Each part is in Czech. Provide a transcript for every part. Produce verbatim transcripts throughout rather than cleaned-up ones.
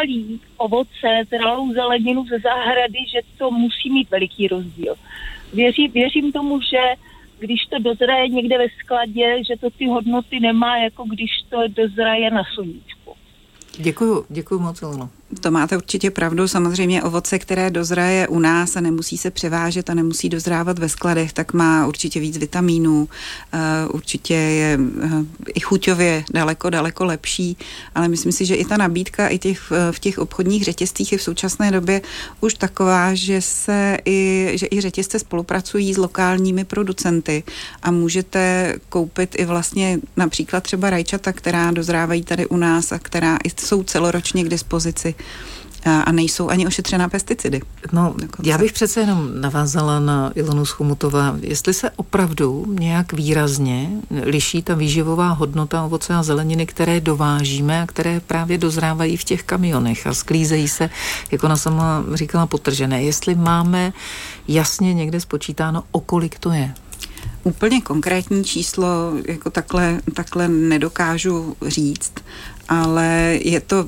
zralý ovoce, zralou zeleninu ze zahrady, že to musí mít veliký rozdíl. Věří, věřím tomu, že když to dozraje někde ve skladě, že to ty hodnoty nemá, jako když to dozraje na sluníčku. Děkuju, děkuju moc, Ilono. To máte určitě pravdu. Samozřejmě ovoce, které dozraje u nás a nemusí se převážet a nemusí dozrávat ve skladech, tak má určitě víc vitamínů. Určitě je i chuťově daleko, daleko lepší, ale myslím si, že i ta nabídka i těch, v těch obchodních řetězcích je v současné době už taková, že se i, že i řetězce spolupracují s lokálními producenty a můžete koupit i vlastně například třeba rajčata, která dozrávají tady u nás a která jsou celoročně k dispozici a nejsou ani ošetřená pesticidy. No, já bych přece jenom navázala na Ilonu z Chomutova. Jestli se opravdu nějak výrazně liší ta výživová hodnota ovoce a zeleniny, které dovážíme a které právě dozrávají v těch kamionech a sklízejí se, jak ona sama říkala, potržené. Jestli máme jasně někde spočítáno, o kolik to je? Úplně konkrétní číslo jako takhle, takhle nedokážu říct, ale je to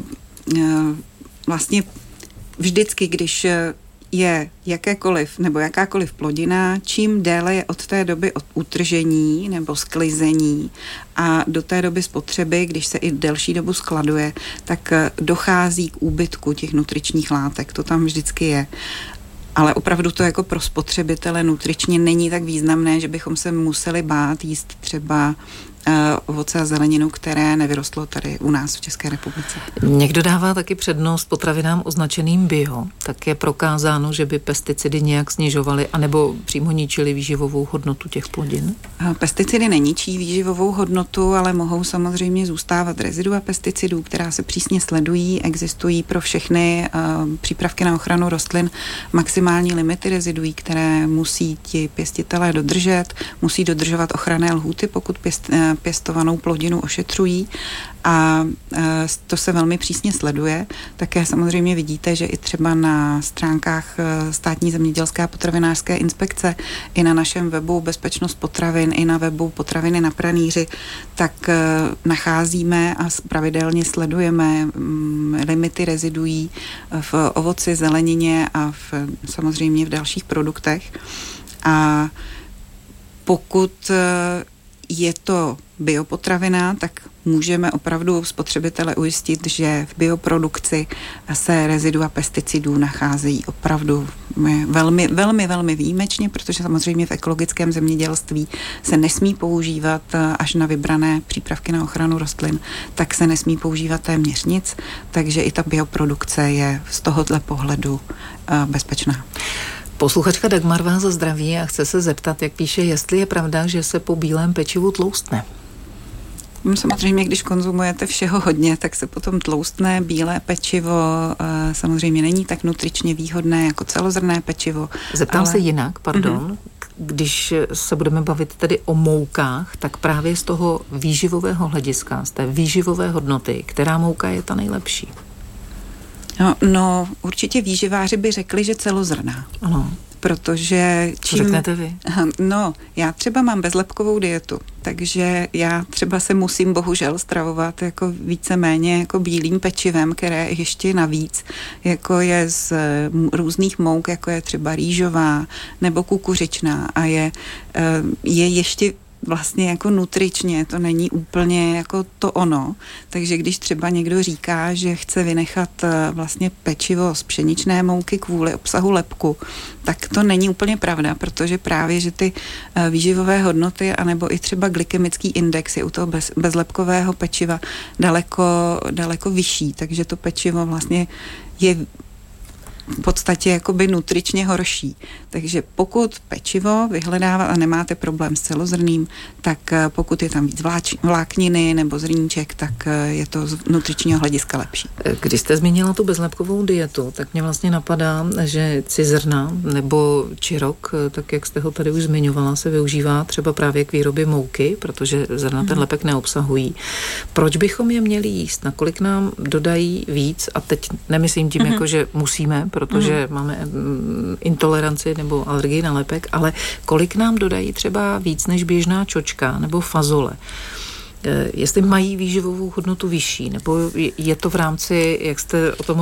vlastně vždycky, když je jakékoliv nebo jakákoliv plodina, čím déle je od té doby od utržení nebo sklizení a do té doby spotřeby, když se i delší dobu skladuje, tak dochází k úbytku těch nutričních látek. To tam vždycky je. Ale opravdu to jako pro spotřebitele nutričně není tak významné, že bychom se museli bát jíst třeba ovoce a zeleninu, které nevyrostlo tady u nás v České republice. Někdo dává taky přednost potravinám označeným bio, tak je prokázáno, že by pesticidy nějak snižovaly anebo přímo ničily výživovou hodnotu těch plodin? Pesticidy neničí výživovou hodnotu, ale mohou samozřejmě zůstávat rezidua pesticidů, která se přísně sledují. Existují pro všechny uh, přípravky na ochranu rostlin maximální limity reziduí, které musí ti pěstitelé dodržet, musí dodržovat ochranné lhůty, pokud pěst, uh, pěstovanou plodinu ošetřují a to se velmi přísně sleduje. Také samozřejmě vidíte, že i třeba na stránkách Státní zemědělské a potravinářské inspekce, i na našem webu Bezpečnost potravin, i na webu Potraviny na pranýři, tak nacházíme a pravidelně sledujeme limity reziduí v ovoci, zelenině a v, samozřejmě v dalších produktech. A pokud je to biopotravina, tak můžeme opravdu spotřebitele ujistit, že v bioprodukci se rezidua pesticidů nacházejí opravdu velmi, velmi, velmi výjimečně, protože samozřejmě v ekologickém zemědělství se nesmí používat až na vybrané přípravky na ochranu rostlin, tak se nesmí používat téměř nic, takže i ta bioprodukce je z tohohle pohledu bezpečná. Posluchačka Dagmar vás zdraví a chce se zeptat, jak píše, jestli je pravda, že se po bílém pečivu tloustne. Samozřejmě, když konzumujete všeho hodně, tak se potom tloustne. Bílé pečivo samozřejmě není tak nutričně výhodné jako celozrnné pečivo. Zeptám ale... se jinak, pardon. Mm-hmm. Když se budeme bavit tedy o moukách, tak právě z toho výživového hlediska, z té výživové hodnoty, která mouka je ta nejlepší? No, no, určitě výživáři by řekli, že celozrnná. Ano. Protože čím... Co řeknete vy? No, já třeba mám bezlepkovou dietu, takže já třeba se musím bohužel stravovat jako víceméně jako bílým pečivem, které ještě navíc jako je z různých mouk, jako je třeba rýžová nebo kukuřičná a je, je ještě vlastně jako nutričně, to není úplně jako to ono. Takže když třeba někdo říká, že chce vynechat vlastně pečivo z pšeničné mouky kvůli obsahu lepku, tak to není úplně pravda, protože právě, že ty výživové hodnoty anebo i třeba glykemický index je u toho bez, bezlepkového pečiva daleko, daleko vyšší, takže to pečivo vlastně je v podstatě jakoby nutričně horší. Takže pokud pečivo vyhledávat a nemáte problém s celozrnným, tak pokud je tam víc vláč, vlákniny nebo zrníček, tak je to z nutričního hlediska lepší. Když jste zmínila tu bezlepkovou dietu, tak mě vlastně napadá, že cizrna nebo čirok, tak jak jste ho tady už zmiňovala, se využívá třeba právě k výrobě mouky, protože zrna hmm. ten lepek neobsahují. Proč bychom je měli jíst? Nakolik nám dodají víc? A teď nemyslím tím, hmm. jako, že musíme, protože mm. máme intoleranci nebo alergii na lepek, ale kolik nám dodají třeba víc než běžná čočka nebo fazole. Jestli mají výživovou hodnotu vyšší, nebo je to v rámci, jak jste o tom